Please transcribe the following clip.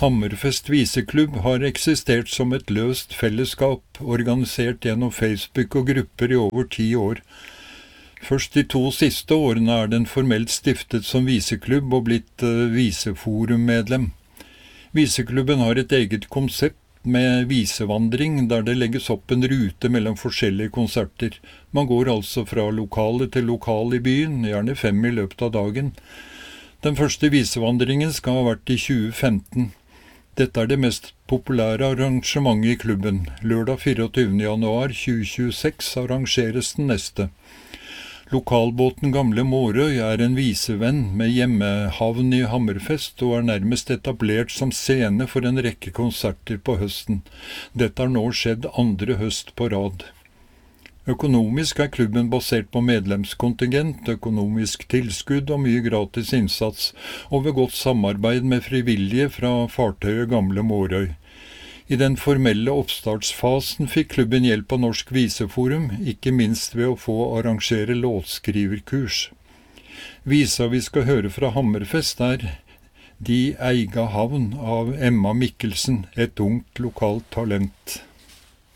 Hammerfest viseklubb har eksistert som et løst fellesskap, organisert gjennom Facebook og grupper i over 10 år. Først de 2 siste årene er den formelt stiftet som viseklubb og blitt viseforummedlem. Viseklubben har et eget konsept med visevandring, der det legges opp en rute mellom forskjellige konserter. Man går altså fra lokale til lokal i byen, gjerne 5 i løpet av dagen. Den første visevandringen skal ha vært i 2015. Dette er det mest populære arrangementet i klubben. Lørdag 24. januar 2026 arrangeres den neste. Lokalbåten Gamle Mårøy er en visevenn med hjemmehavn i Hammerfest og er nærmest etablert som scene for en rekke konserter på høsten. Dette har nå skjedd 2. høst på rad. Økonomisk er klubben basert på medlemskontingent, økonomisk tilskudd og mye gratis innsats, og ved godt samarbeid med frivillige fra fartøyet Gamle Mårøy. I den formelle oppstartsfasen fikk klubben hjelp av Norsk Viseforum, ikke minst ved å få arrangere låtskriverkurs. Visa vi skal høre fra Hammerfest er De eiga havn av Emma Mikkelsen, et ungt lokalt talent.